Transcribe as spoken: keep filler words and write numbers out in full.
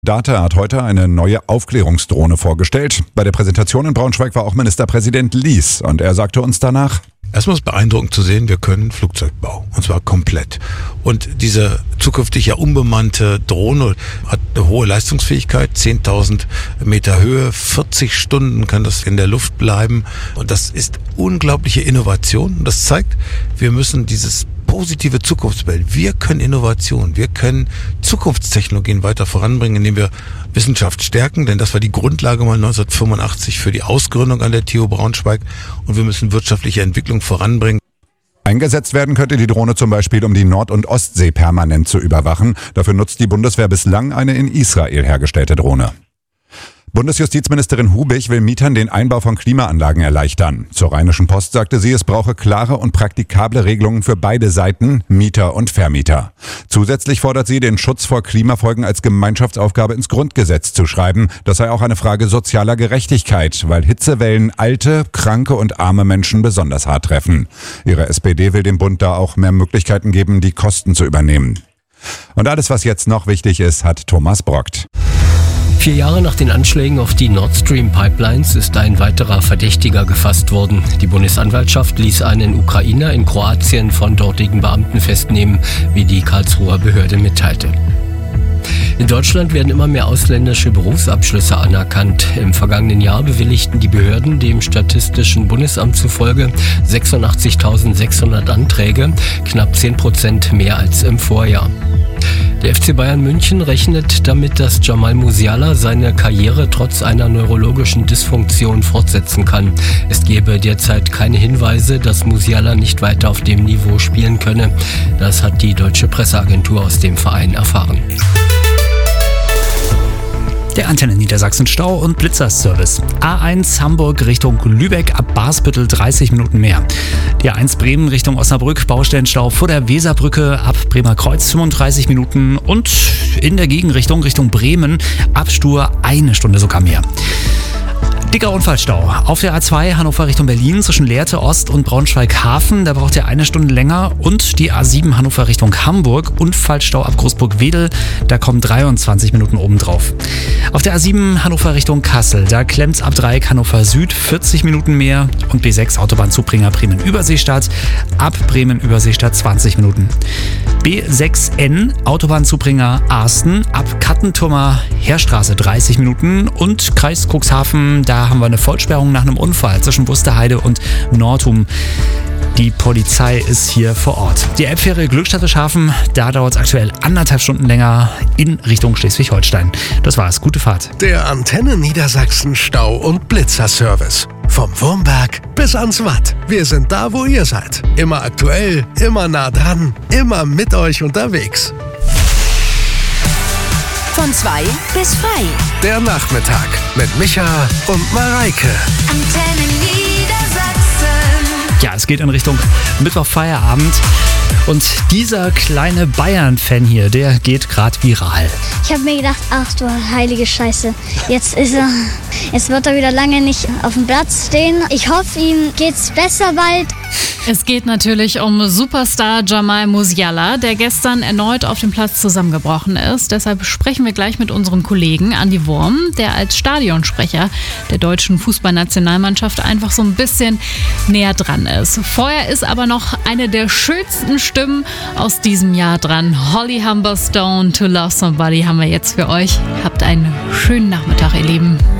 Data hat heute eine neue Aufklärungsdrohne vorgestellt. Bei der Präsentation in Braunschweig war auch Ministerpräsident Lies und er sagte uns danach: Erstmal ist beeindruckend zu sehen, wir können Flugzeugbau, und zwar komplett. Und diese zukünftig ja unbemannte Drohne hat eine hohe Leistungsfähigkeit, zehntausend Meter Höhe, vierzig Stunden kann das in der Luft bleiben. Und das ist unglaubliche Innovation. Und das zeigt, wir müssen dieses positive Zukunftsbild, wir können Innovation, wir können Zukunftstechnologien weiter voranbringen, indem wir Wissenschaft stärken, denn das war die Grundlage mal neunzehnhundertfünfundachtzig für die Ausgründung an der T U Braunschweig, und wir müssen wirtschaftliche Entwicklung voranbringen. Eingesetzt werden könnte die Drohne zum Beispiel, um die Nord- und Ostsee permanent zu überwachen. Dafür nutzt die Bundeswehr bislang eine in Israel hergestellte Drohne. Bundesjustizministerin Hubich will Mietern den Einbau von Klimaanlagen erleichtern. Zur Rheinischen Post sagte sie, es brauche klare und praktikable Regelungen für beide Seiten, Mieter und Vermieter. Zusätzlich fordert sie, den Schutz vor Klimafolgen als Gemeinschaftsaufgabe ins Grundgesetz zu schreiben. Das sei auch eine Frage sozialer Gerechtigkeit, weil Hitzewellen alte, kranke und arme Menschen besonders hart treffen. Ihre S P D will dem Bund da auch mehr Möglichkeiten geben, die Kosten zu übernehmen. Und alles, was jetzt noch wichtig ist, hat Thomas Brockt. Vier Jahre nach den Anschlägen auf die Nord Stream Pipelines ist ein weiterer Verdächtiger gefasst worden. Die Bundesanwaltschaft ließ einen Ukrainer in Kroatien von dortigen Beamten festnehmen, wie die Karlsruher Behörde mitteilte. In Deutschland werden immer mehr ausländische Berufsabschlüsse anerkannt. Im vergangenen Jahr bewilligten die Behörden dem Statistischen Bundesamt zufolge sechsundachtzigtausendsechshundert Anträge, knapp zehn Prozent mehr als im Vorjahr. Der F C Bayern München rechnet damit, dass Jamal Musiala seine Karriere trotz einer neurologischen Dysfunktion fortsetzen kann. Es gebe derzeit keine Hinweise, dass Musiala nicht weiter auf dem Niveau spielen könne. Das hat die deutsche Presseagentur aus dem Verein erfahren. Der Antenne Niedersachsen Stau- und Blitzerservice. A eins Hamburg Richtung Lübeck ab Barsbüttel dreißig Minuten mehr. Die A eins Bremen Richtung Osnabrück, Baustellenstau vor der Weserbrücke ab Bremer Kreuz fünfunddreißig Minuten und in der Gegenrichtung Richtung Bremen ab Stur eine Stunde sogar mehr. Dicker Unfallstau. Auf der A zwei Hannover Richtung Berlin zwischen Lehrte Ost und Braunschweig-Hafen. Da braucht ihr eine Stunde länger. Und die A sieben Hannover Richtung Hamburg. Unfallstau ab Großburg-Wedel. Da kommen dreiundzwanzig Minuten obendrauf. Auf der A sieben Hannover Richtung Kassel. Da klemmt's ab Dreieck Hannover Süd vierzig Minuten mehr. Und B sechs Autobahnzubringer Bremen-Überseestadt. Ab Bremen-Überseestadt zwanzig Minuten. B sechs N Autobahnzubringer Arsten. Ab Kattentummer Heerstraße dreißig Minuten. Und Kreis Cuxhaven, da haben wir eine Vollsperrung nach einem Unfall zwischen Busterheide und Nordhum. Die Polizei ist hier vor Ort. Die Elbfähre Glückstadt-Schafen, da dauert es aktuell anderthalb Stunden länger in Richtung Schleswig-Holstein. Das war's. Gute Fahrt. Der Antenne Niedersachsen Stau- und Blitzerservice. Vom Wurmberg bis ans Watt. Wir sind da, wo ihr seid. Immer aktuell, immer nah dran, immer mit euch unterwegs. Von zwei bis frei. Der Nachmittag mit Micha und Mareike. Antenne Niedersachsen. Ja, es geht in Richtung Mittwoch-Feierabend. Und dieser kleine Bayern-Fan hier, der geht gerade viral. Ich habe mir gedacht, ach du heilige Scheiße, jetzt ist er, jetzt wird er wieder lange nicht auf dem Platz stehen. Ich hoffe, ihm geht's besser bald. Es geht natürlich um Superstar Jamal Musiala, der gestern erneut auf dem Platz zusammengebrochen ist. Deshalb sprechen wir gleich mit unserem Kollegen Andi Wurm, der als Stadionsprecher der deutschen Fußballnationalmannschaft einfach so ein bisschen näher dran ist. Vorher ist aber noch eine der schönsten Stimmen aus diesem Jahr dran. Holly Humberstone, To Love Somebody haben wir jetzt für euch. Habt einen schönen Nachmittag, ihr Lieben.